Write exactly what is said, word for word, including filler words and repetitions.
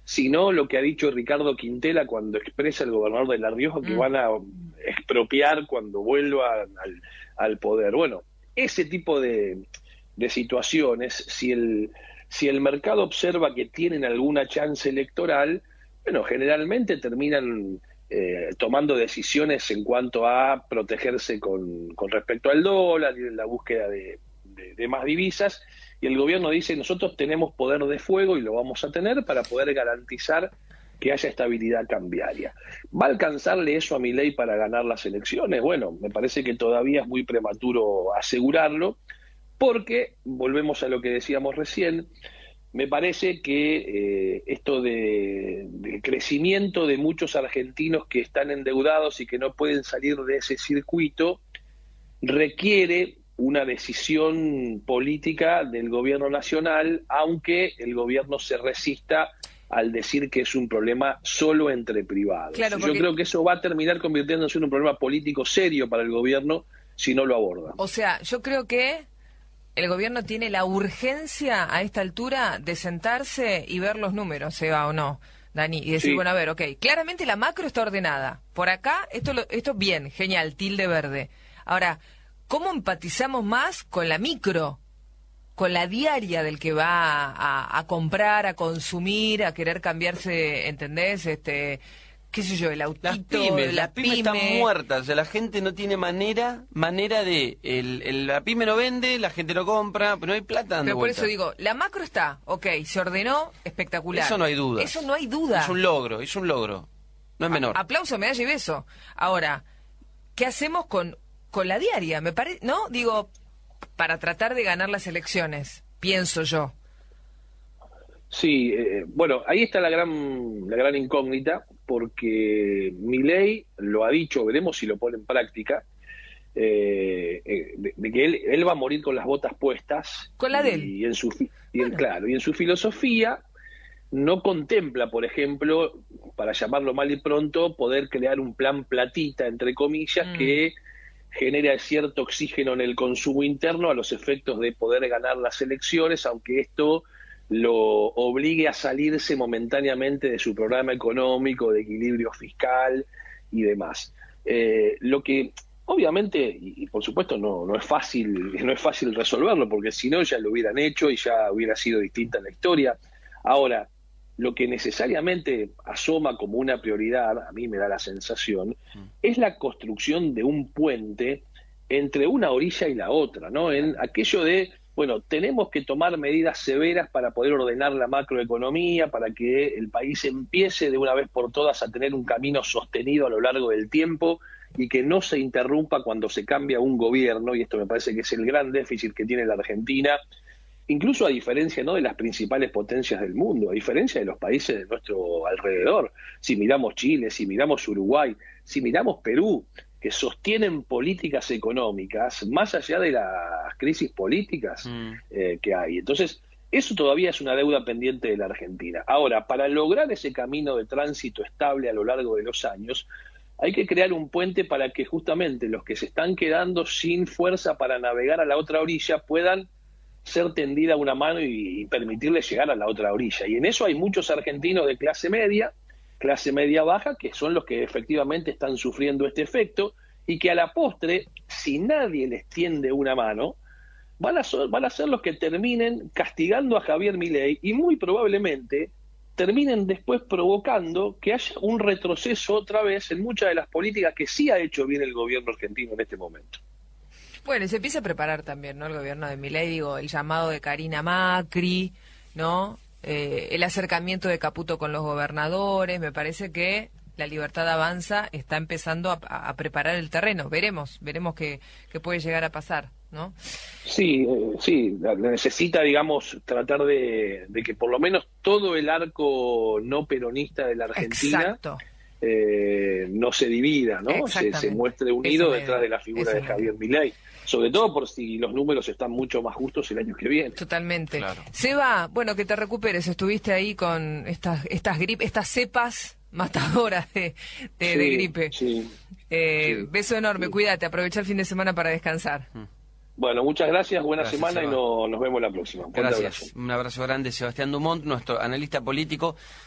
sino lo que ha dicho Ricardo Quintela cuando expresa el gobernador de La Rioja que mm. van a expropiar cuando vuelvan al, al poder. Bueno, ese tipo de, de situaciones, si el, si el mercado observa que tienen alguna chance electoral, bueno, generalmente terminan eh, tomando decisiones en cuanto a protegerse con, con respecto al dólar y en la búsqueda de, de, de más divisas, y el gobierno dice, nosotros tenemos poder de fuego y lo vamos a tener para poder garantizar que haya estabilidad cambiaria. ¿Va a alcanzarle eso a Milei para ganar las elecciones? Bueno, me parece que todavía es muy prematuro asegurarlo, porque, volvemos a lo que decíamos recién, me parece que eh, esto de, de crecimiento de muchos argentinos que están endeudados y que no pueden salir de ese circuito requiere una decisión política del gobierno nacional, aunque el gobierno se resista al decir que es un problema solo entre privados. Claro, porque... Yo creo que eso va a terminar convirtiéndose en un problema político serio para el gobierno si no lo aborda. O sea, yo creo que el gobierno tiene la urgencia a esta altura de sentarse y ver los números, se va o no, Dani, y decir, sí. bueno, a ver, ok, claramente la macro está ordenada. Por acá, esto, lo, esto bien, genial, tilde verde. Ahora, ¿cómo empatizamos más con la micro? Con la diaria del que va a, a comprar, a consumir, a querer cambiarse, ¿entendés? Este, qué sé yo, el autito, las pymes, la las pymes pyme. están muertas, o sea, la gente no tiene manera, manera de, el, el, la pyme no vende, la gente no compra, pero no hay plata dando Pero por vuelta. eso digo, la macro está, ok, se ordenó, espectacular. Eso no hay duda. Eso no hay duda. Es un logro, es un logro, no es menor. A, aplauso, medalla y beso. Ahora, ¿qué hacemos con, con la diaria? Me parece, ¿no? Digo, para tratar de ganar las elecciones, pienso yo. Sí, eh, bueno, ahí está la gran la gran incógnita, porque Milei lo ha dicho, veremos si lo pone en práctica, eh, eh, de, de que él, él va a morir con las botas puestas. Con la de él. Y en su, y en, bueno. Claro, y en su filosofía no contempla, por ejemplo, para llamarlo mal y pronto, poder crear un plan platita, entre comillas, mm. que genera cierto oxígeno en el consumo interno a los efectos de poder ganar las elecciones, aunque esto lo obligue a salirse momentáneamente de su programa económico, de equilibrio fiscal y demás. Eh, lo que obviamente, y, y por supuesto no, no es fácil, no es fácil resolverlo, porque si no ya lo hubieran hecho y ya hubiera sido distinta la historia. Ahora, lo que necesariamente asoma como una prioridad, a mí me da la sensación, mm. es la construcción de un puente entre una orilla y la otra, ¿no? En aquello de, bueno, tenemos que tomar medidas severas para poder ordenar la macroeconomía, para que el país empiece de una vez por todas a tener un camino sostenido a lo largo del tiempo y que no se interrumpa cuando se cambia un gobierno, y esto me parece que es el gran déficit que tiene la Argentina, incluso a diferencia, ¿no?, de las principales potencias del mundo, a diferencia de los países de nuestro alrededor. Si miramos Chile, si miramos Uruguay, si miramos Perú, que sostienen políticas económicas más allá de las crisis políticas mm. eh, que hay. Entonces, eso todavía es una deuda pendiente de la Argentina. Ahora, para lograr ese camino de tránsito estable a lo largo de los años, hay que crear un puente para que justamente los que se están quedando sin fuerza para navegar a la otra orilla puedan ser tendida una mano y, y permitirles llegar a la otra orilla. Y en eso hay muchos argentinos de clase media, clase media baja, que son los que efectivamente están sufriendo este efecto y que a la postre, si nadie les tiende una mano, van a, ser, van a ser los que terminen castigando a Javier Milei y muy probablemente terminen después provocando que haya un retroceso otra vez en muchas de las políticas que sí ha hecho bien el gobierno argentino en este momento. Bueno, y se empieza a preparar también, ¿no?, el gobierno de Milei, digo, el llamado de Karina Macri, ¿no?, eh, el acercamiento de Caputo con los gobernadores. Me parece que la Libertad Avanza está empezando a, a preparar el terreno. Veremos, veremos qué, qué puede llegar a pasar, ¿no? Sí, eh, sí, necesita, digamos, tratar de, de que por lo menos todo el arco no peronista de la Argentina Exacto. Eh, no se divida, ¿no? Se, se muestre unido Eso detrás me, de la figura de Javier Milei. Sobre todo por si los números están mucho más justos el año que viene. Totalmente. Claro. Seba, bueno, que te recuperes. Estuviste ahí con estas estas grip, estas cepas matadoras de, de, sí, de gripe. Sí, eh, sí, beso enorme, sí. Cuídate, aprovecha el fin de semana para descansar. Bueno, muchas gracias, buena gracias, semana Seba. Y no, nos vemos la próxima. Gracias. Un abrazo grande, Sebastián Dumont, nuestro analista político.